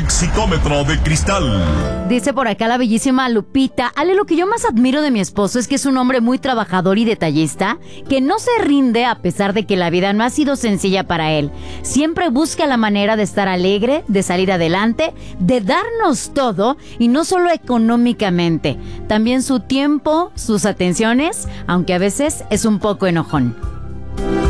Lexicómetro de cristal. Dice por acá la bellísima Lupita: Ale, lo que yo más admiro de mi esposo es que es un hombre muy trabajador y detallista, que no se rinde a pesar de que la vida no ha sido sencilla para él. Siempre busca la manera de estar alegre, de salir adelante, de darnos todo, y no solo económicamente, también su tiempo, sus atenciones, aunque a veces es un poco enojón.